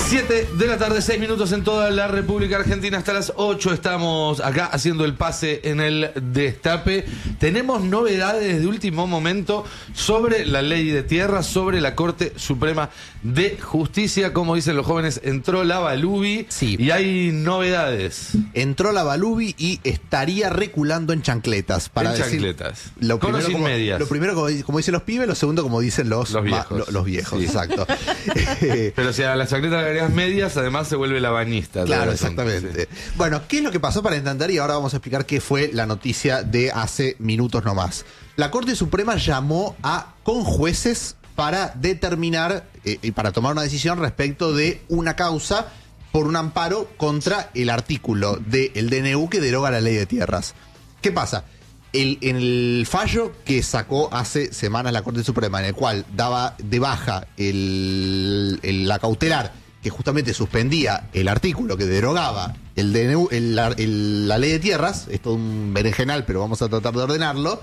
7 de la tarde, 6 minutos en toda la República Argentina. Hasta las 8 estamos acá haciendo el pase en el Destape. Tenemos novedades de último momento sobre la ley de tierras, sobre la Corte Suprema de Justicia. Como dicen los jóvenes, entró la Balubi, sí, y hay novedades. Entró la Balubi y estaría reculando en chancletas. Para en decir, chancletas. Lo Con primero, o sin como, medias. Lo primero, como dicen los pibes, lo segundo, como dicen los viejos. Los viejos, sí. Exacto. Pero si a la chancleta le agregas medias, además se vuelve la bañista. Claro, exactamente. Sí. Bueno, ¿qué es lo que pasó para entender? Y ahora vamos a explicar qué fue la noticia de hace minutos nomás. La Corte Suprema llamó a conjueces para determinar y para tomar una decisión respecto de una causa por un amparo contra el artículo del DNU que deroga la ley de tierras. ¿Qué pasa? En el fallo que sacó hace semanas la Corte Suprema, en el cual daba de baja la cautelar, que justamente suspendía el artículo que derogaba el DNU, la ley de tierras, es todo un berenjenal, pero vamos a tratar de ordenarlo.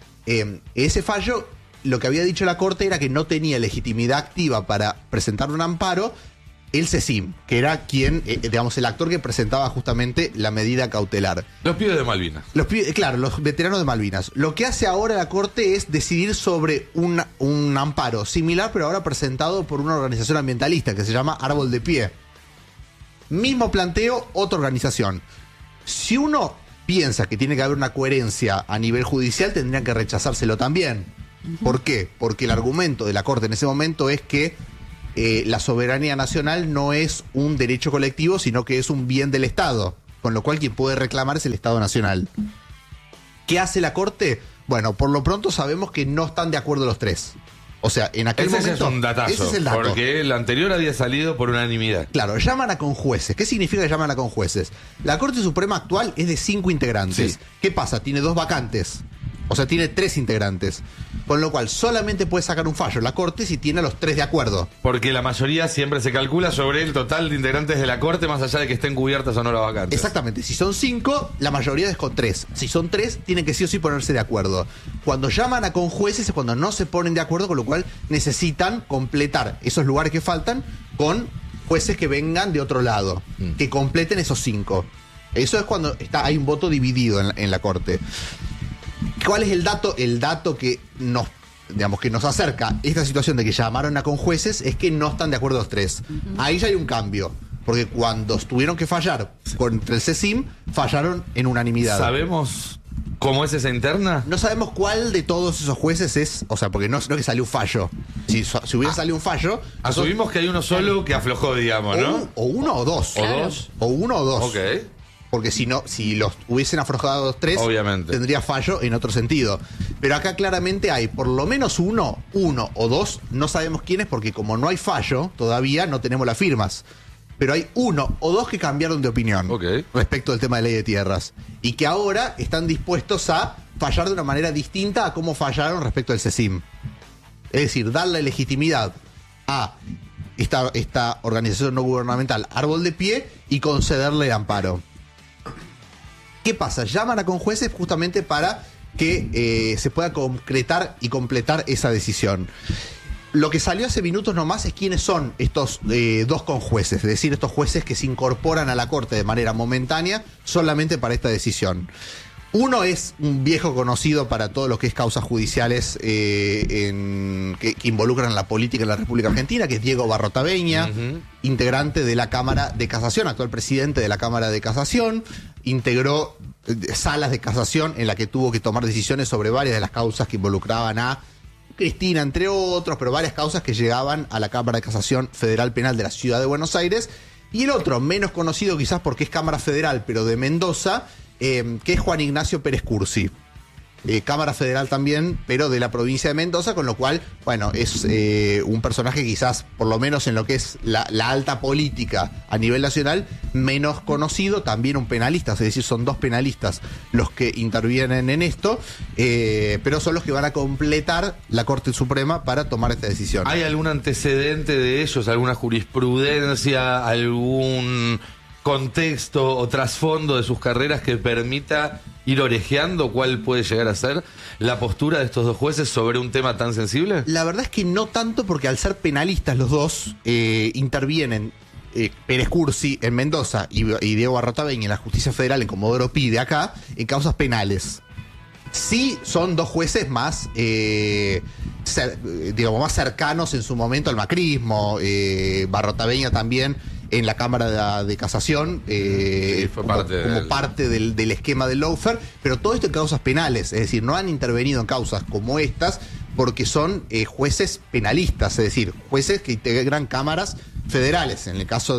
Ese fallo, lo que había dicho la Corte era que no tenía legitimidad activa para presentar un amparo el CECIM, que era quien, digamos, el actor que presentaba justamente la medida cautelar. Los pibes de Malvinas. Claro, los veteranos de Malvinas. Lo que hace ahora la Corte es decidir sobre un amparo similar, pero ahora presentado por una organización ambientalista que se llama Árbol de Pie. Mismo planteo, otra organización. Si uno piensa que tiene que haber una coherencia a nivel judicial, tendrían que rechazárselo también. ¿Por qué? Porque el argumento de la Corte en ese momento es que la soberanía nacional no es un derecho colectivo, sino que es un bien del Estado, con lo cual quien puede reclamar es el Estado Nacional. ¿Qué hace la Corte? Bueno, por lo pronto sabemos que no están de acuerdo los tres. O sea, en aquel momento... Ese es un datazo, ese es el dato. Porque el anterior había salido por unanimidad. Claro, llaman a conjueces. ¿Qué significa que llaman a conjueces? La Corte Suprema actual es de 5 integrantes. Sí. ¿Qué pasa? Tiene 2 vacantes. O sea, tiene 3 integrantes. Con lo cual, solamente puede sacar un fallo la Corte si tiene a los 3 de acuerdo. Porque la mayoría siempre se calcula sobre el total de integrantes de la Corte, más allá de que estén cubiertas o no las vacantes. Exactamente. Si son 5, la mayoría es con 3. Si son 3, tienen que sí o sí ponerse de acuerdo. Cuando llaman a conjueces es cuando no se ponen de acuerdo, con lo cual necesitan completar esos lugares que faltan con jueces que vengan de otro lado, que completen esos 5. Eso es cuando hay un voto dividido en la Corte. ¿Cuál es el dato? El dato que nos, digamos, que nos acerca esta situación de que llamaron a conjueces es que no están de acuerdo los 3. Ahí ya hay un cambio, porque cuando tuvieron que fallar contra el CECIM, fallaron en unanimidad. ¿Sabemos cómo es esa interna? No sabemos cuál de todos esos jueces es, o sea, porque no es que salió un fallo. Si hubiera salido un fallo... Asumimos que hay uno solo que aflojó, digamos, ¿no? O uno o dos. ¿O dos? O uno o dos. Ok. Porque si no, si los hubiesen aflojado los 3, obviamente tendría fallo en otro sentido. Pero acá claramente hay por lo menos uno o dos, no sabemos quiénes, porque como no hay fallo, todavía no tenemos las firmas. Pero hay 1 o 2 que cambiaron de opinión respecto del tema de ley de tierras. Y que ahora están dispuestos a fallar de una manera distinta a cómo fallaron respecto al CECIM. Es decir, darle legitimidad a esta organización no gubernamental Árbol de Pie y concederle amparo. ¿Qué pasa? Llaman a conjueces justamente para que se pueda concretar y completar esa decisión. Lo que salió hace minutos nomás es quiénes son estos 2 conjueces, es decir, estos jueces que se incorporan a la Corte de manera momentánea solamente para esta decisión. Uno es un viejo conocido para todo lo que es causas judiciales que involucran la política en la República Argentina, que es Diego Barrotaveña, integrante de la Cámara de Casación, actual presidente de la Cámara de Casación, integró salas de casación en la que tuvo que tomar decisiones sobre varias de las causas que involucraban a Cristina, entre otros, pero varias causas que llegaban a la Cámara de Casación Federal Penal de la Ciudad de Buenos Aires. Y el otro, menos conocido quizás porque es Cámara Federal, pero de Mendoza, que es Juan Ignacio Pérez Cursi. Cámara Federal también, pero de la provincia de Mendoza, con lo cual, bueno, es un personaje quizás, por lo menos en lo que es la alta política a nivel nacional, menos conocido, también un penalista, es decir, son 2 penalistas los que intervienen en esto, pero son los que van a completar la Corte Suprema para tomar esta decisión. ¿Hay algún antecedente de ellos, alguna jurisprudencia, algún contexto o trasfondo de sus carreras que permita ir orejeando cuál puede llegar a ser la postura de estos 2 jueces sobre un tema tan sensible? La verdad es que no tanto, porque al ser penalistas los 2, intervienen Pérez Cursi en Mendoza y Diego Barrotaveña en la Justicia Federal en Comodoro Pi de acá, en causas penales. Sí son dos jueces más, digamos, más cercanos en su momento al macrismo. Barrotaveña también en la Cámara de Casación, fue como parte del esquema del lawfare, pero todo esto en causas penales, es decir, no han intervenido en causas como estas porque son jueces penalistas, es decir, jueces que integran cámaras federales. En el caso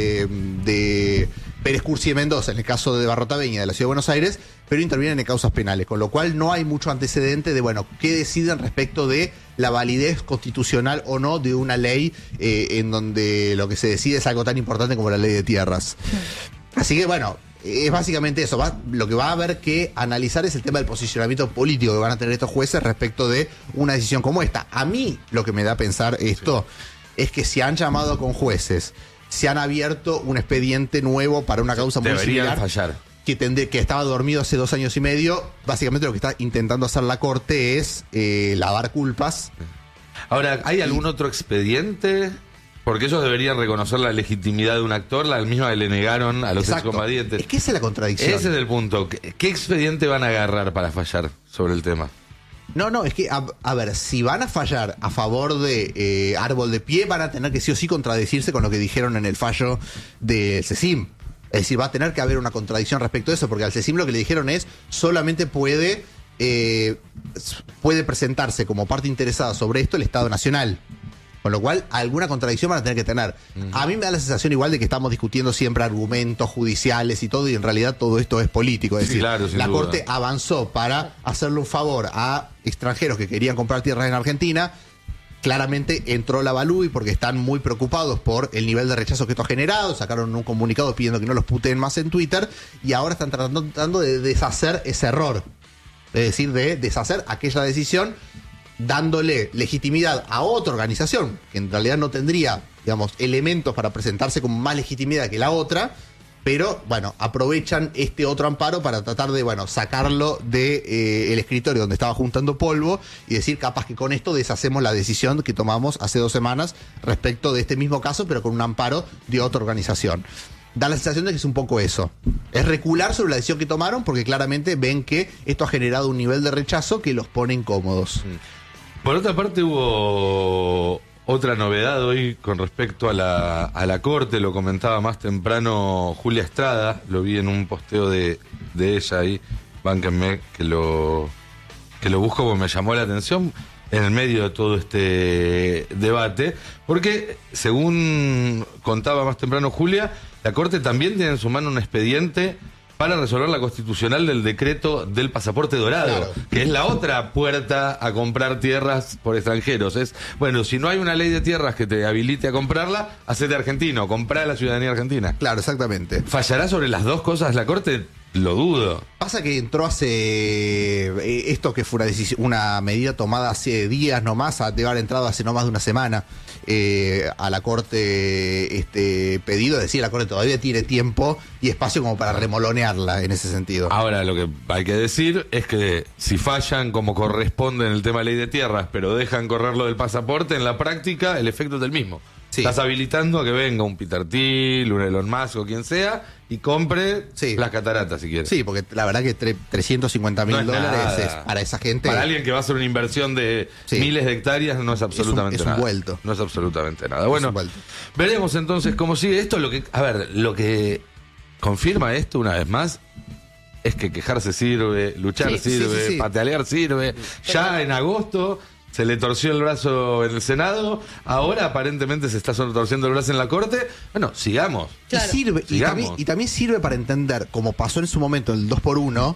de Pérez Cursi de Mendoza, en el caso de Barrotaveña de la Ciudad de Buenos Aires, pero intervienen en causas penales, con lo cual no hay mucho antecedente de, bueno, qué deciden respecto de la validez constitucional o no de una ley en donde lo que se decide es algo tan importante como la ley de tierras. Así que, bueno, es básicamente eso. Lo que va a haber que analizar es el tema del posicionamiento político que van a tener estos jueces respecto de una decisión como esta. A mí lo que me da a pensar esto es que se han llamado con jueces, se han abierto un expediente nuevo para una causa muy similar. Fallar. Que estaba dormido hace 2 años y medio. Básicamente lo que está intentando hacer la Corte es lavar culpas. Ahora, ¿hay algún otro expediente? Porque ellos deberían reconocer la legitimidad de un actor, la misma que le negaron a los excombatientes. Es que esa es la contradicción. Ese es el punto. ¿Qué expediente van a agarrar para fallar sobre el tema? No, es que, a ver, si van a fallar a favor de Árbol de Pie, van a tener que sí o sí contradecirse con lo que dijeron en el fallo del CECIM. Es decir, va a tener que haber una contradicción respecto a eso, porque al CECIM lo que le dijeron es solamente puede presentarse como parte interesada sobre esto el Estado Nacional. Con lo cual, alguna contradicción van a tener que tener. A mí me da la sensación igual de que estamos discutiendo siempre argumentos judiciales y todo, y en realidad todo esto es político. Es decir, claro, la Corte avanzó para hacerle un favor a extranjeros que querían comprar tierras en Argentina. Claramente entró la Balui porque están muy preocupados por el nivel de rechazo que esto ha generado. Sacaron un comunicado pidiendo que no los puteen más en Twitter y ahora están tratando de deshacer ese error. Es decir, de deshacer aquella decisión, dándole legitimidad a otra organización que en realidad no tendría, digamos, elementos para presentarse con más legitimidad que la otra. Pero, bueno, aprovechan este otro amparo para tratar de, bueno, sacarlo de el escritorio donde estaba juntando polvo y decir, capaz que con esto deshacemos la decisión que tomamos hace 2 semanas respecto de este mismo caso, pero con un amparo de otra organización. Da la sensación de que es un poco eso. Es recular sobre la decisión que tomaron porque claramente ven que esto ha generado un nivel de rechazo que los pone incómodos. Por otra parte, hubo otra novedad hoy con respecto a la Corte, lo comentaba más temprano Julia Estrada, lo vi en un posteo de ella ahí, bánquenme que lo busco porque me llamó la atención en el medio de todo este debate, porque según contaba más temprano Julia, la Corte también tiene en su mano un expediente para resolver la constitucional del decreto del pasaporte dorado, claro, que es la otra puerta a comprar tierras por extranjeros. Es, bueno, si no hay una ley de tierras que te habilite a comprarla, hacete argentino, comprá la ciudadanía argentina. Claro, exactamente. ¿Fallará sobre las dos cosas la Corte? Lo dudo. Pasa que entró hace... esto que fue una medida tomada hace días nomás, debe haber entrado hace no más de una semana a la Corte pedido. Es decir, la Corte todavía tiene tiempo y espacio como para remolonearla en ese sentido. Ahora, lo que hay que decir es que si fallan como corresponde en el tema de ley de tierras, pero dejan correr lo del pasaporte, en la práctica el efecto es el mismo. Sí. Estás habilitando a que venga un Peter Thiel, un Elon Musk o quien sea y compre las cataratas si quiere. Sí, porque la verdad que $350.000 dólares es para esa gente. Para alguien que va a hacer una inversión de miles de hectáreas no es absolutamente nada. Es un vuelto. No es absolutamente nada. Bueno, veremos entonces cómo sigue esto. Lo que confirma esto una vez más es que quejarse sirve, luchar sirve, patalear sirve. Ya en agosto se le torció el brazo en el Senado, ahora aparentemente se está torciendo el brazo en la Corte. Bueno, sigamos. Claro. Y también sirve para entender, como pasó en su momento el 2x1,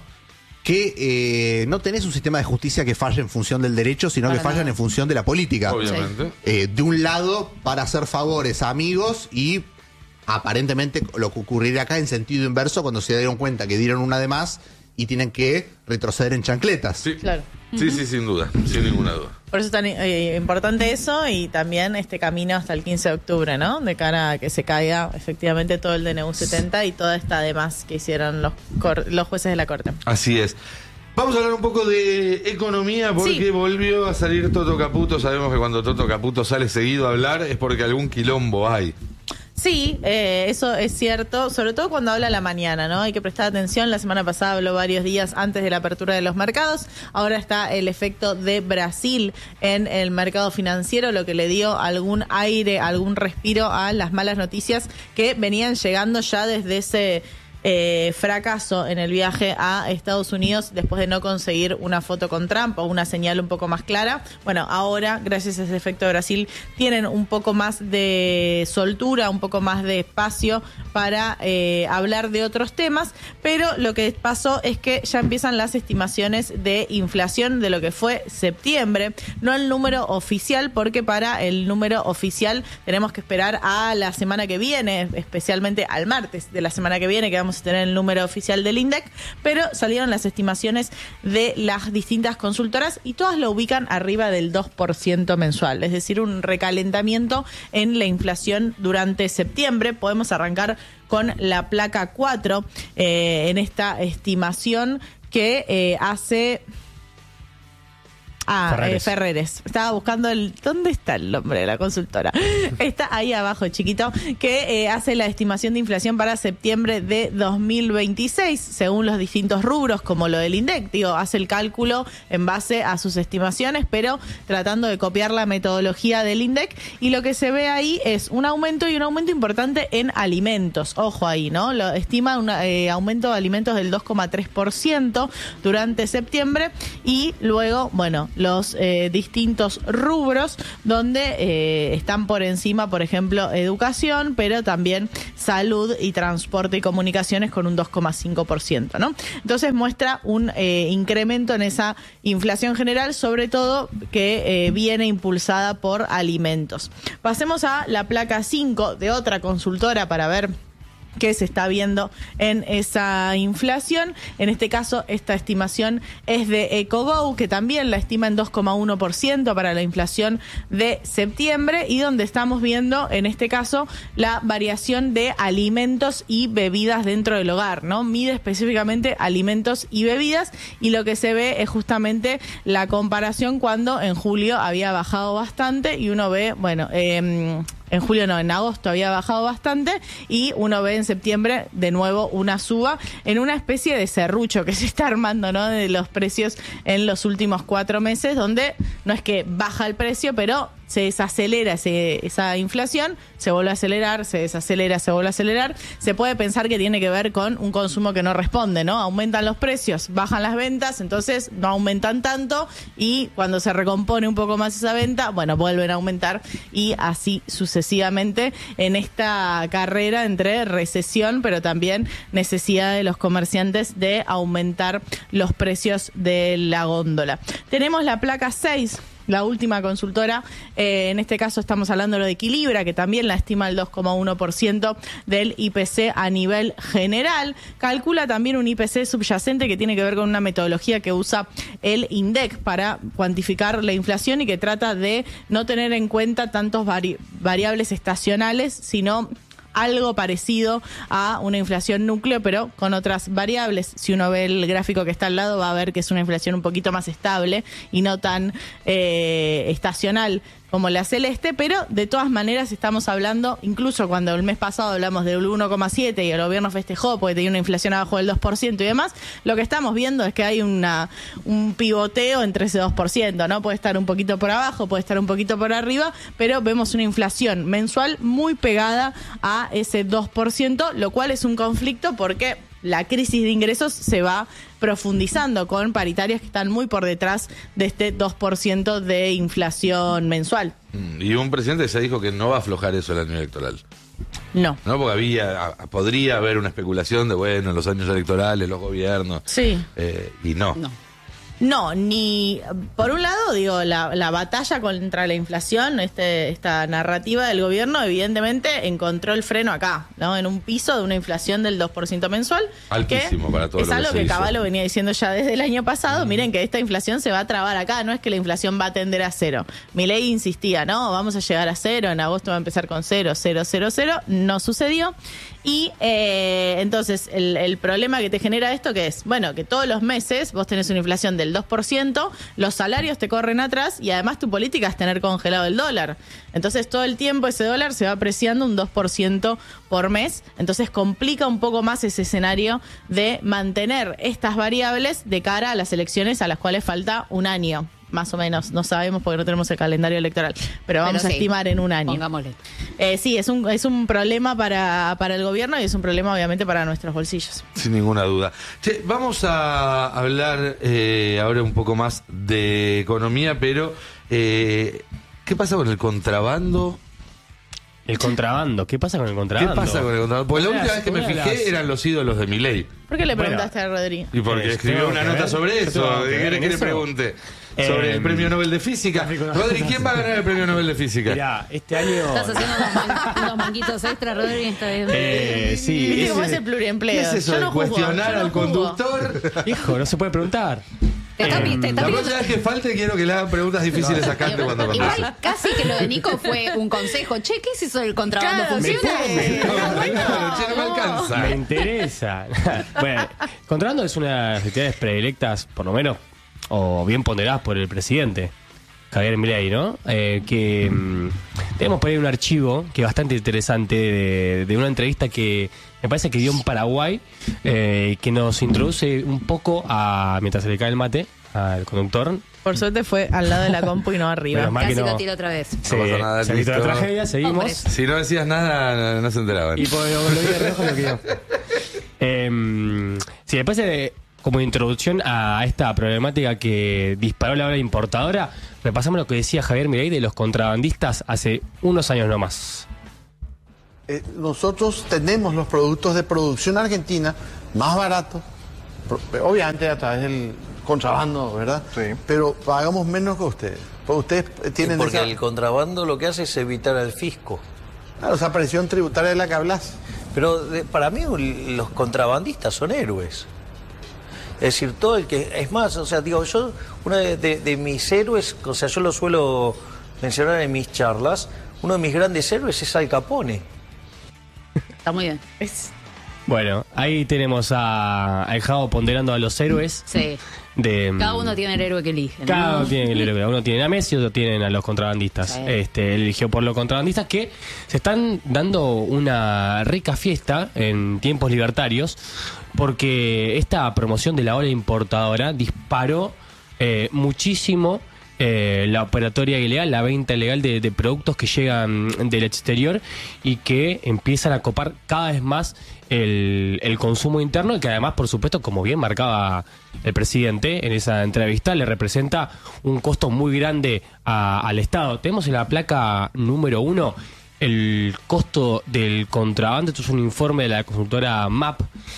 que no tenés un sistema de justicia que falle en función del derecho, sino que fallan en función de la política. Obviamente. De un lado, para hacer favores a amigos y aparentemente lo que ocurriría acá en sentido inverso cuando se dieron cuenta que dieron una de más y tienen que retroceder en chancletas. Sí, claro. Sí, sin duda, sin ninguna duda. Por eso es tan importante eso y también este camino hasta el 15 de octubre, ¿no? De cara a que se caiga efectivamente todo el DNU 70 y toda esta demás que hicieron los jueces de la Corte. Así es. Vamos a hablar un poco de economía porque volvió a salir Toto Caputo. Sabemos que cuando Toto Caputo sale seguido a hablar es porque algún quilombo hay. Sí, eso es cierto, sobre todo cuando habla a la mañana, ¿no? Hay que prestar atención. La semana pasada habló varios días antes de la apertura de los mercados. Ahora está el efecto de Brasil en el mercado financiero, lo que le dio algún aire, algún respiro a las malas noticias que venían llegando ya desde ese fracaso en el viaje a Estados Unidos después de no conseguir una foto con Trump o una señal un poco más clara. Bueno, ahora, gracias a ese efecto de Brasil, tienen un poco más de soltura, un poco más de espacio para hablar de otros temas, pero lo que pasó es que ya empiezan las estimaciones de inflación de lo que fue septiembre, no el número oficial, porque para el número oficial tenemos que esperar a la semana que viene, especialmente al martes de la semana que viene, que vamos a tener el número oficial del INDEC, pero salieron las estimaciones de las distintas consultoras y todas lo ubican arriba del 2% mensual, es decir, un recalentamiento en la inflación durante septiembre. Podemos arrancar con la placa 4 en esta estimación que hace... Ferreres. Estaba buscando ¿dónde está el nombre de la consultora? Está ahí abajo, chiquito, que hace la estimación de inflación para septiembre de 2026, según los distintos rubros, como lo del INDEC. Digo, hace el cálculo en base a sus estimaciones, pero tratando de copiar la metodología del INDEC. Y lo que se ve ahí es un aumento y un aumento importante en alimentos. Ojo ahí, ¿no? Lo estima un aumento de alimentos del 2,3% durante septiembre y luego, bueno, los distintos rubros donde están por encima, por ejemplo, educación, pero también salud y transporte y comunicaciones con un 2,5%, ¿no? Entonces muestra un incremento en esa inflación general, sobre todo que viene impulsada por alimentos. Pasemos a la placa 5 de otra consultora para ver que se está viendo en esa inflación. En este caso, esta estimación es de EcoGo, que también la estima en 2,1% para la inflación de septiembre, y donde estamos viendo, en este caso, la variación de alimentos y bebidas dentro del hogar, ¿no? Mide específicamente alimentos y bebidas, y lo que se ve es justamente la comparación cuando en julio había bajado bastante, y uno ve, bueno, en julio no, en agosto había bajado bastante, y uno ve en septiembre de nuevo una suba en una especie de serrucho que se está armando, ¿no? De los precios en los últimos 4 meses, donde no es que baja el precio, pero se desacelera esa inflación, se vuelve a acelerar, se desacelera, se vuelve a acelerar. Se puede pensar que tiene que ver con un consumo que no responde, ¿no? Aumentan los precios, bajan las ventas, entonces no aumentan tanto, y cuando se recompone un poco más esa venta, bueno, vuelven a aumentar, y así sucesivamente en esta carrera entre recesión, pero también necesidad de los comerciantes de aumentar los precios de la góndola. Tenemos la placa 6. La última consultora, en este caso estamos hablando de Equilibra, que también la estima el 2,1% del IPC a nivel general. Calcula también un IPC subyacente que tiene que ver con una metodología que usa el INDEC para cuantificar la inflación y que trata de no tener en cuenta tantos variables estacionales, sino algo parecido a una inflación núcleo, pero con otras variables. Si uno ve el gráfico que está al lado, va a ver que es una inflación un poquito más estable y no tan estacional como la celeste, pero de todas maneras estamos hablando, incluso cuando el mes pasado hablamos del 1,7 y el gobierno festejó porque tenía una inflación abajo del 2% y demás, lo que estamos viendo es que hay un pivoteo entre ese 2%, ¿no? Puede estar un poquito por abajo, puede estar un poquito por arriba, pero vemos una inflación mensual muy pegada a ese 2%, lo cual es un conflicto porque la crisis de ingresos se va profundizando con paritarias que están muy por detrás de este 2% de inflación mensual. Y un presidente se dijo que no va a aflojar eso el año electoral. No. No, porque podría haber una especulación de, bueno, los años electorales, los gobiernos. Sí. Y no. No, ni por un lado, digo, la batalla contra la inflación, esta narrativa del gobierno, evidentemente encontró el freno acá, ¿no? En un piso de una inflación del 2% mensual. Altísimo para todo. Es algo que Cavallo venía diciendo ya desde el año pasado. Miren que esta inflación se va a trabar acá, no es que la inflación va a tender a cero. Milei insistía, no, vamos a llegar a cero, en agosto va a empezar con 0, 0, 0, 0. No sucedió. Y entonces el problema que te genera esto que es, bueno, que todos los meses vos tenés una inflación del 2%, los salarios te corren atrás y además tu política es tener congelado el dólar. Entonces todo el tiempo ese dólar se va apreciando un 2% por mes, entonces complica un poco más ese escenario de mantener estas variables de cara a las elecciones a las cuales falta un año. Más o menos, no sabemos porque no tenemos el calendario electoral, pero vamos a estimar en un año. Pongámosle. Sí, es un problema para el gobierno y es un problema obviamente para nuestros bolsillos. Sin ninguna duda. Che, vamos a hablar ahora un poco más de economía, pero ¿qué pasa con el contrabando? El contrabando, ¿qué pasa con el contrabando? ¿Qué pasa con el contrabando? Porque la última vez que me fijé eran los ídolos de Milei. ¿Por qué le preguntaste a Rodri? Y porque escribió una nota sobre eso. ¿Qué quiere que le pregunte? Sobre el premio Nobel de Física. Rodri, ¿quién va a ganar el premio Nobel de Física? Mirá, este año... ¿Estás haciendo unos manguitos extra, Rodri? Sí. Viste cómo es el pluriempleo. ¿Qué es eso Yo de no juzgo, cuestionar yo no al juzgo. conductor? Hijo, no se puede preguntar. Te está La pidiendo- próxima vez que falte quiero que le hagan preguntas difíciles a Cante cuando conduce. Igual casi que lo de Nico fue un consejo. Che, ¿qué es eso del contrabando? Claro, ¿Funciona? Claro, che, no me alcanza. Me interesa. Bueno, contrabando es una de las actividades predilectas, por lo menos, o bien ponderadas por el presidente Javier Milei, ¿no? Tenemos por ahí un archivo que es bastante interesante de una entrevista que me parece que dio en Paraguay, que nos introduce un poco mientras se le cae el mate al conductor. Por suerte fue al lado de la compu y no arriba. Menos mal Casi que no. lo tiro otra vez. Se, No pasa nada, se evitó la listo. tragedia, seguimos. Hombres. Si no decías nada, no se enteraban. Y por lo vi de reojo lo que yo. Sí, después como introducción a esta problemática que disparó la ola importadora, repasamos lo que decía Javier Milei de los contrabandistas hace unos años nomás. Nosotros tenemos los productos de producción argentina más baratos, obviamente a través del contrabando, ¿verdad? Sí. Pero pagamos menos que ustedes. Porque ustedes tienen Porque esa, el contrabando lo que hace es evitar al fisco. claro, esa presión tributaria de la que hablas. Pero para mí los contrabandistas son héroes. Es decir, todo el que... Es más, o sea, digo, yo, uno de mis héroes, o sea, yo lo suelo mencionar en mis charlas, uno de mis grandes héroes es Al Capone. Está muy bien. Bueno, ahí tenemos al Javo ponderando a los héroes. Sí. Cada uno tiene el héroe que elige, ¿no? Cada uno tiene el héroe. Uno tiene a Messi, otro tienen a los contrabandistas. Sí. Él eligió por los contrabandistas que se están dando una rica fiesta en tiempos libertarios porque esta promoción de la ola importadora disparó muchísimo la operatoria ilegal, la venta ilegal de productos que llegan del exterior y que empiezan a copar cada vez más el consumo interno y que además, por supuesto, como bien marcaba el presidente en esa entrevista, le representa un costo muy grande al Estado. Tenemos en la placa número 1 el costo del contrabando. Esto es un informe de la consultora MAP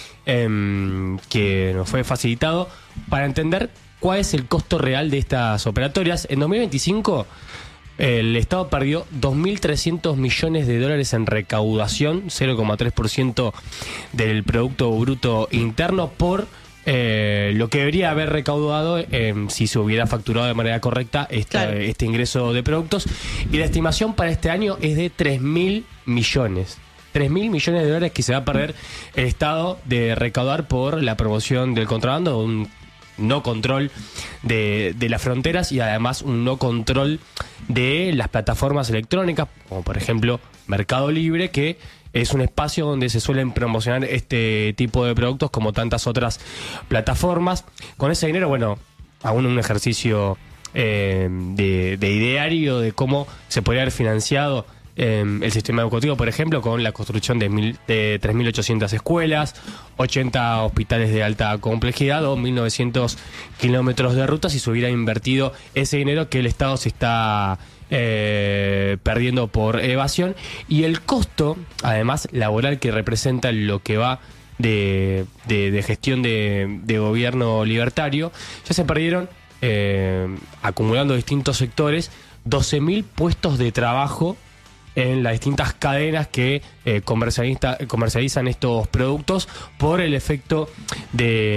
que nos fue facilitado para entender cuál es el costo real de estas operatorias. En 2025 el Estado perdió 2.300 millones de dólares en recaudación, 0,3% del Producto Bruto Interno, por lo que debería haber recaudado si se hubiera facturado de manera correcta este ingreso de productos. Y la estimación para este año es de 3.000 millones. 3.000 millones de dólares que se va a perder el Estado de recaudar por la promoción del contrabando, un no control de las fronteras y además un no control de las plataformas electrónicas, como por ejemplo Mercado Libre, que es un espacio donde se suelen promocionar este tipo de productos como tantas otras plataformas. Con ese dinero, bueno, aún un ejercicio de ideario de cómo se podría haber financiado el sistema educativo, por ejemplo, con la construcción de 3.800 escuelas, 80 hospitales de alta complejidad o 1.900 kilómetros de rutas, y se hubiera invertido ese dinero que el Estado se está perdiendo por evasión. Y el costo, además, laboral que representa lo que va de gestión de gobierno libertario, ya se perdieron, acumulando distintos sectores, 12.000 puestos de trabajo en las distintas cadenas que comercializan estos productos por el efecto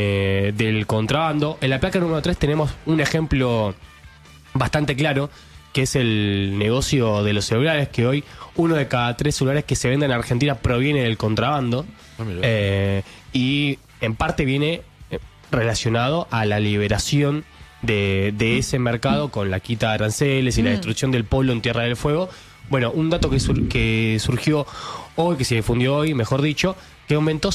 del contrabando. En la placa número 3 tenemos un ejemplo bastante claro que es el negocio de los celulares, que hoy 1 de cada 3 celulares que se venden en Argentina proviene del contrabando. Y en parte viene relacionado a la liberación de ese mercado con la quita de aranceles y la destrucción del pueblo en Tierra del Fuego. Bueno, un dato que surgió hoy, que se difundió hoy, mejor dicho, que aumentó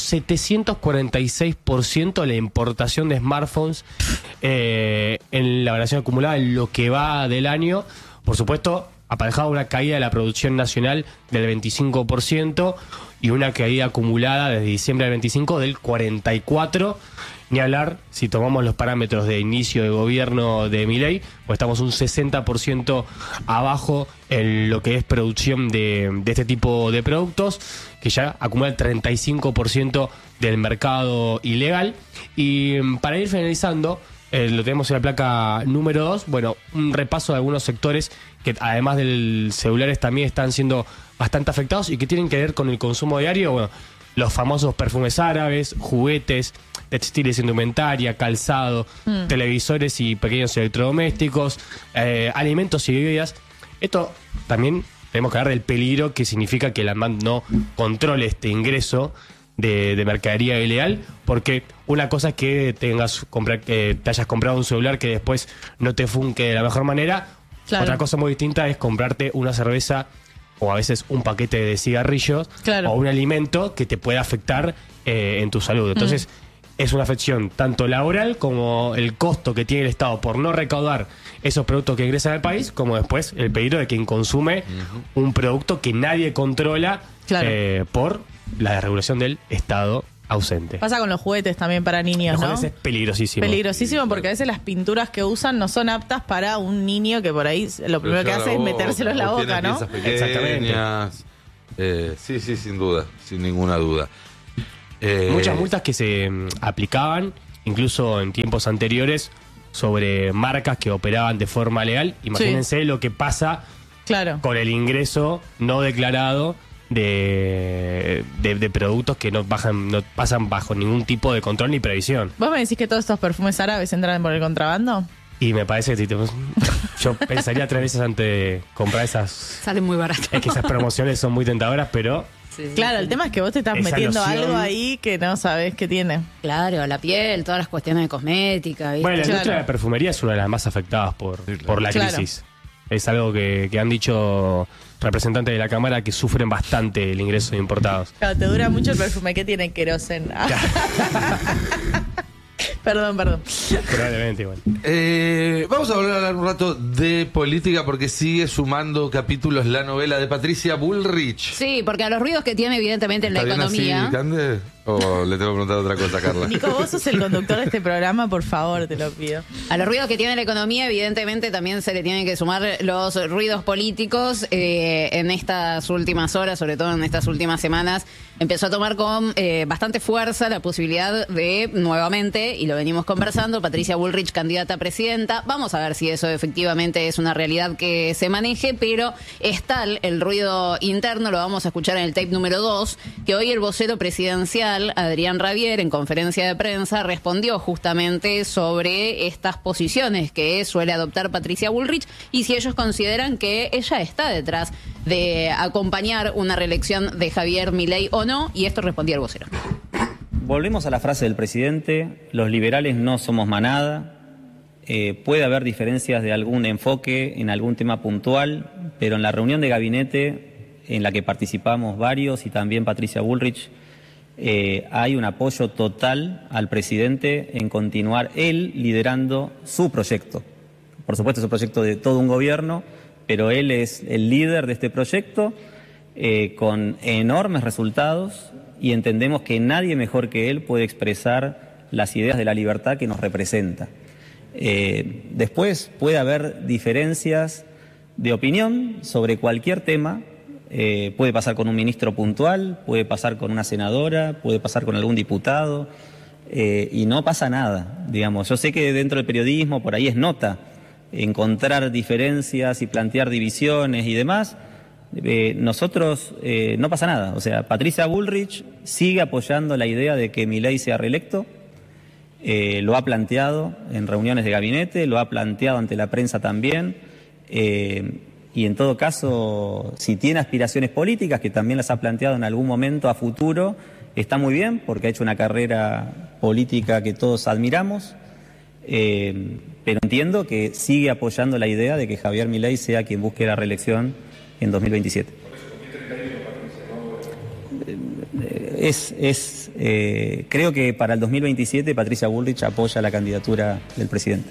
746% la importación de smartphones en la variación acumulada en lo que va del año. Por supuesto, aparejado una caída de la producción nacional del 25% y una caída acumulada desde diciembre del 25 del 44%. Ni hablar, si tomamos los parámetros de inicio de gobierno de Milei, pues estamos un 60% abajo en lo que es producción de este tipo de productos, que ya acumula el 35% del mercado ilegal. Y para ir finalizando, lo tenemos en la placa número 2, bueno, un repaso de algunos sectores que además del celulares también están siendo bastante afectados y que tienen que ver con el consumo diario. Bueno, los famosos perfumes árabes, juguetes, textiles, indumentaria, calzado, televisores y pequeños electrodomésticos, alimentos y bebidas. Esto también tenemos que hablar del peligro que significa que la ANMAT no controle este ingreso de mercadería ilegal, porque una cosa es que te hayas comprado un celular que después no te funque de la mejor manera. Claro. Otra cosa muy distinta es comprarte una cerveza o a veces un paquete de cigarrillos, claro, o un alimento que te pueda afectar en tu salud. Entonces, es una afección tanto laboral como el costo que tiene el Estado por no recaudar esos productos que ingresan al país, como después el peligro de quien consume un producto que nadie controla, claro, por la regulación del Estado ausente. Pasa con los juguetes también para niños, ¿no? Los juguetes es peligrosísimo. Peligrosísimo porque a veces las pinturas que usan no son aptas para un niño que por ahí lo primero que hace es metérselo en la boca, ¿no? Exactamente. Sí, sin duda, sin ninguna duda. Muchas multas que se aplicaban, incluso en tiempos anteriores, sobre marcas que operaban de forma legal. Imagínense lo que pasa, claro, con el ingreso no declarado de productos que no pasan bajo ningún tipo de control ni previsión. ¿Vos me decís que todos estos perfumes árabes entran por el contrabando? Y me parece que yo pensaría 3 veces antes de comprar esas. Salen muy baratos. Es que esas promociones son muy tentadoras, pero... Sí. Claro, el tema es que vos te estás metiendo algo ahí que no sabés qué tiene. Claro, la piel, todas las cuestiones de cosmética, ¿viste? Bueno, la industria de la perfumería es una de las más afectadas por la crisis. Es algo que han dicho representantes de la Cámara que sufren bastante el ingreso de importados. Claro, te dura mucho el perfume. ¿Qué tiene queroseno? Perdón. Probablemente, igual. Vamos a volver a hablar un rato de política porque sigue sumando capítulos la novela de Patricia Bullrich. Sí, porque a los ruidos que tiene evidentemente en la economía... ¿Así, Cande? ¿O le tengo que preguntar otra cosa, Carla? Nico, vos sos el conductor de este programa, por favor, te lo pido. A los ruidos que tiene la economía, evidentemente también se le tienen que sumar los ruidos políticos. En estas últimas horas, sobre todo en estas últimas semanas, empezó a tomar con bastante fuerza la posibilidad de, nuevamente, y lo venimos conversando, Patricia Bullrich candidata a presidenta. Vamos a ver si eso efectivamente es una realidad que se maneje, pero es tal el ruido interno, lo vamos a escuchar en el tape número 2, que hoy el vocero presidencial, Adrián Rabier, en conferencia de prensa, respondió justamente sobre estas posiciones que suele adoptar Patricia Bullrich y si ellos consideran que ella está detrás de acompañar una reelección de Javier Milei o no, y esto respondía el vocero. Volvemos a la frase del presidente: los liberales no somos manada. Puede haber diferencias de algún enfoque en algún tema puntual, pero en la reunión de gabinete en la que participamos varios y también Patricia Bullrich, hay un apoyo total al presidente en continuar él liderando su proyecto. Por supuesto es un proyecto de todo un gobierno, pero él es el líder de este proyecto con enormes resultados y entendemos que nadie mejor que él puede expresar las ideas de la libertad que nos representa. Después puede haber diferencias de opinión sobre cualquier tema. Puede pasar con un ministro puntual, puede pasar con una senadora, puede pasar con algún diputado, y no pasa nada, digamos. Yo sé que dentro del periodismo por ahí es nota encontrar diferencias y plantear divisiones y demás. Nosotros no pasa nada. O sea, Patricia Bullrich sigue apoyando la idea de que Milei sea reelecto, lo ha planteado en reuniones de gabinete, lo ha planteado ante la prensa también. Y en todo caso, si tiene aspiraciones políticas, que también las ha planteado en algún momento a futuro, está muy bien, porque ha hecho una carrera política que todos admiramos, pero entiendo que sigue apoyando la idea de que Javier Milei sea quien busque la reelección en 2027. Creo que para el 2027 Patricia Bullrich apoya la candidatura del presidente.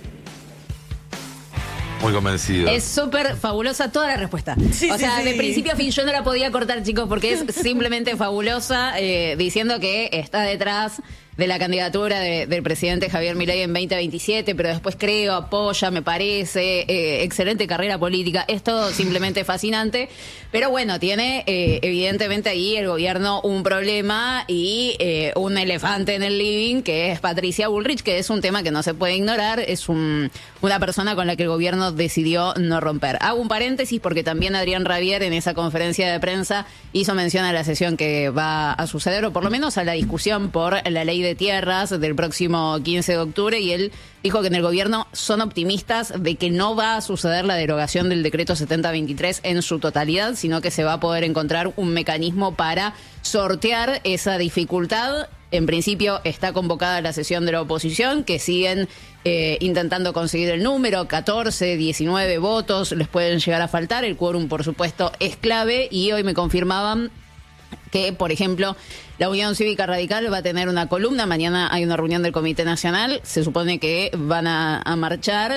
Muy convencido. Es súper fabulosa toda la respuesta. Sí, o sea, sí. de principio a fin yo no la podía cortar, chicos, porque es simplemente fabulosa, diciendo que está detrás de la candidatura del presidente Javier Milei en 2027, pero después creo, apoya, me parece, excelente carrera política. Es todo simplemente fascinante. Pero bueno, tiene evidentemente ahí el gobierno un problema y un elefante en el living, que es Patricia Bullrich, que es un tema que no se puede ignorar. Es una persona con la que el gobierno decidió no romper. Hago un paréntesis porque también Adrián Rabier en esa conferencia de prensa hizo mención a la sesión que va a suceder, o por lo menos a la discusión por la ley de tierras del próximo 15 de octubre, y él dijo que en el gobierno son optimistas de que no va a suceder la derogación del decreto 7023 en su totalidad, sino que se va a poder encontrar un mecanismo para sortear esa dificultad. En principio está convocada la sesión de la oposición, que siguen intentando conseguir el número, 14, 19 votos, les pueden llegar a faltar, el quórum por supuesto es clave, y hoy me confirmaban que, por ejemplo, la Unión Cívica Radical va a tener una columna. Mañana hay una reunión del Comité Nacional. Se supone que van a marchar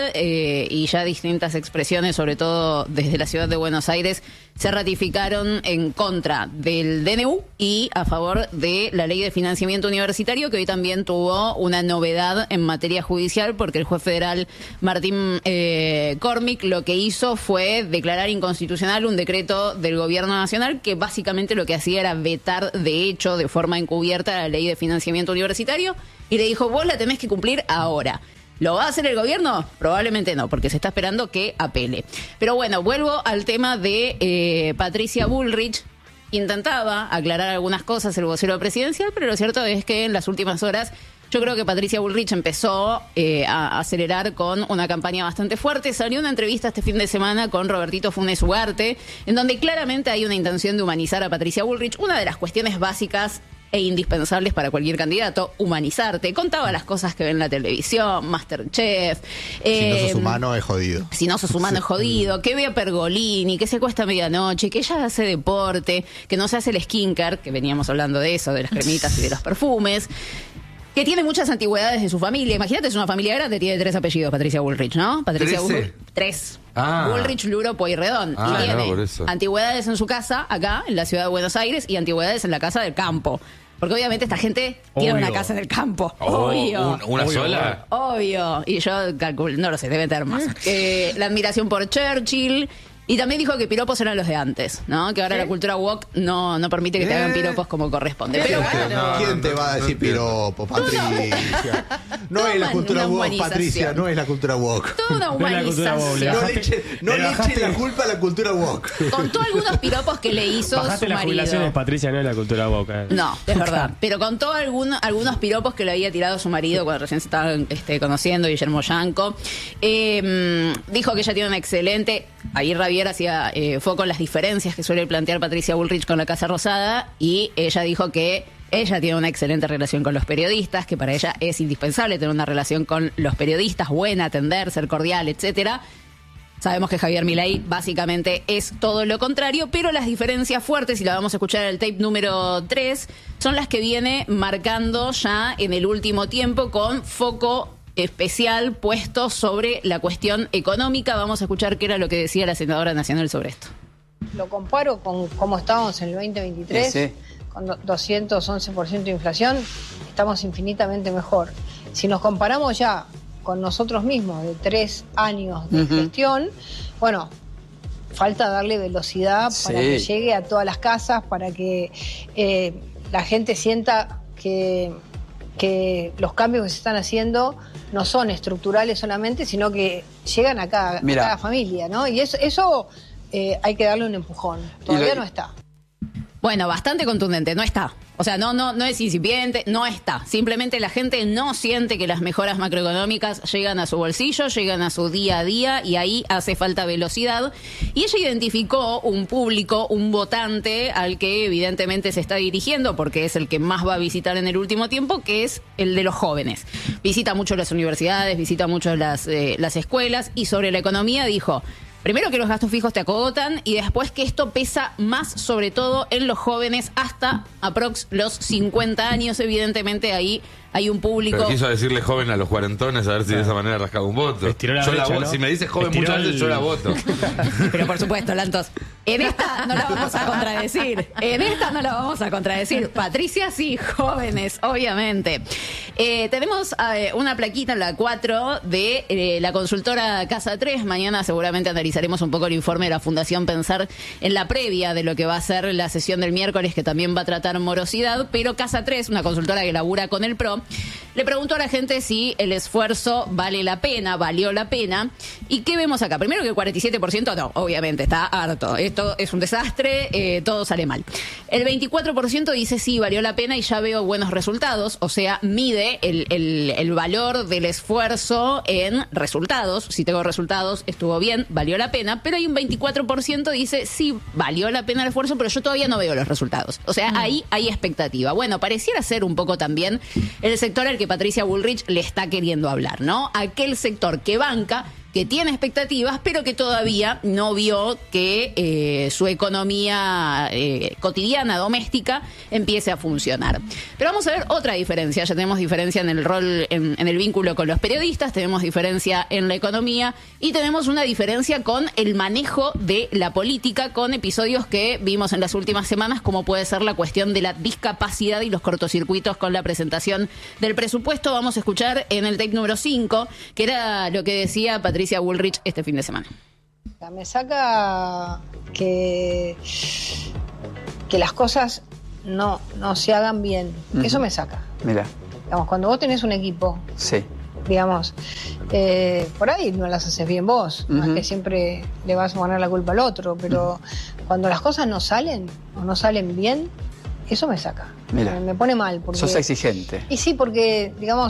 y ya distintas expresiones, sobre todo desde la ciudad de Buenos Aires, se ratificaron en contra del DNU y a favor de la Ley de Financiamiento Universitario, que hoy también tuvo una novedad en materia judicial, porque el juez federal Martín Cormick lo que hizo fue declarar inconstitucional un decreto del Gobierno Nacional que básicamente lo que hacía era vetar de hecho, de forma encubierta, la Ley de Financiamiento Universitario, y le dijo: vos la tenés que cumplir ahora. ¿Lo va a hacer el gobierno? Probablemente no, porque se está esperando que apele. Pero bueno, vuelvo al tema de Patricia Bullrich. Intentaba aclarar algunas cosas el vocero presidencial, pero lo cierto es que en las últimas horas yo creo que Patricia Bullrich empezó a acelerar con una campaña bastante fuerte. Salió una entrevista este fin de semana con Robertito Funes Ugarte, en donde claramente hay una intención de humanizar a Patricia Bullrich. Una de las cuestiones básicas e indispensables para cualquier candidato, humanizarte. Contaba las cosas que ve en la televisión, Masterchef. Si no sos humano es jodido. Si no sos humano es jodido. Que ve a Pergolini, que se acuesta a medianoche, que ella hace deporte, que no se hace el skincare, que veníamos hablando de eso, de las cremitas y de los perfumes. Que tiene muchas antigüedades de su familia. Imagínate, es una familia grande, tiene 3 apellidos, Patricia Bullrich, ¿no? Patricia Bullrich. 3. Bullrich, Luro, Pueyrredón. Y tiene por eso. antigüedades en su casa, acá, en la ciudad de Buenos Aires, y antigüedades en la casa del campo. Porque obviamente esta gente tiene una casa en el campo. Obvio. ¿Una sola? Obvio. Y yo calculo, no lo sé, debe tener más. La admiración por Churchill. Y también dijo que piropos eran los de antes, ¿no? Que ahora la cultura woke no permite que te hagan piropos como corresponde. Pero bueno. ¿Quién te va a decir piropo, Patricia? No es la cultura woke, Patricia, no es la cultura woke. Toda una humanización. No le eche la culpa a la cultura woke. Contó algunos piropos que le hizo Bajaste su las marido. jubilaciones, Patricia, no es la cultura woke. No, es verdad. Pero contó algunos piropos que le había tirado su marido cuando recién se estaban conociendo, Guillermo Yanco. Dijo que ella tiene una excelente... Ahí Rabier hacía foco en las diferencias que suele plantear Patricia Bullrich con la Casa Rosada, y ella dijo que ella tiene una excelente relación con los periodistas, que para ella es indispensable tener una relación con los periodistas, buena, atender, ser cordial, etcétera. Sabemos que Javier Milei básicamente es todo lo contrario, pero las diferencias fuertes, y la vamos a escuchar en el tape número 3, son las que viene marcando ya en el último tiempo, con foco especial puesto sobre la cuestión económica. Vamos a escuchar qué era lo que decía la senadora nacional sobre esto. Lo comparo con cómo estábamos en el 2023, con 211% de inflación, estamos infinitamente mejor. Si nos comparamos ya con nosotros mismos de 3 años de gestión, bueno, falta darle velocidad para que llegue a todas las casas, para que la gente sienta que los cambios que se están haciendo no son estructurales solamente, sino que llegan a cada familia, ¿no? Y eso hay que darle un empujón. Todavía no está. Bueno, bastante contundente, no está. O sea, no es incipiente, no está. Simplemente la gente no siente que las mejoras macroeconómicas llegan a su bolsillo, llegan a su día a día y ahí hace falta velocidad. Y ella identificó un público, un votante al que evidentemente se está dirigiendo porque es el que más va a visitar en el último tiempo, que es el de los jóvenes. Visita mucho las universidades, visita mucho las escuelas y sobre la economía dijo... Primero que los gastos fijos te acogotan y después que esto pesa más sobre todo en los jóvenes hasta aprox los 50 años. Evidentemente ahí hay un público... Pero quiso decirle joven a los cuarentones a ver si de esa manera rascaba un voto. ¿No? Si me dices joven muchas veces yo la voto. Pero por supuesto, Lantos, en esta no la vamos a contradecir. En esta no la vamos a contradecir. Patricia sí, jóvenes, obviamente. Tenemos una plaquita en la 4 de la consultora Casa 3. Mañana seguramente analizaremos un poco el informe de la Fundación Pensar en la previa de lo que va a ser la sesión del miércoles, que también va a tratar morosidad. Pero Casa 3, una consultora que labura con el PRO, le preguntó a la gente si el esfuerzo valió la pena. ¿Y qué vemos acá? Primero que el 47% no, obviamente, está harto. Esto es un desastre, todo sale mal. El 24% dice sí, valió la pena y ya veo buenos resultados. O sea, mide el valor del esfuerzo en resultados. Si tengo resultados, estuvo bien, valió la pena. Pero hay un 24% dice sí, valió la pena el esfuerzo, pero yo todavía no veo los resultados. O sea, ahí hay expectativa. Bueno, pareciera ser un poco también el sector al que Patricia Bullrich le está queriendo hablar, ¿no? Aquel sector que banca, que tiene expectativas, pero que todavía no vio que su economía cotidiana, doméstica, empiece a funcionar. Pero vamos a ver otra diferencia. Ya tenemos diferencia en el rol, en el vínculo con los periodistas, tenemos diferencia en la economía y tenemos una diferencia con el manejo de la política, con episodios que vimos en las últimas semanas, como puede ser la cuestión de la discapacidad y los cortocircuitos con la presentación del presupuesto. Vamos a escuchar en el tape número 5, que era lo que decía Patricia Bullrich este fin de semana. Me saca que las cosas no se hagan bien. Eso me saca. Mira. Digamos, cuando vos tenés un equipo, sí, digamos, por ahí no las haces bien vos, no es que siempre le vas a poner la culpa al otro, pero cuando las cosas no salen o no salen bien, eso me saca. Mira. Me pone mal. Porque, sos exigente. Y sí, porque, digamos,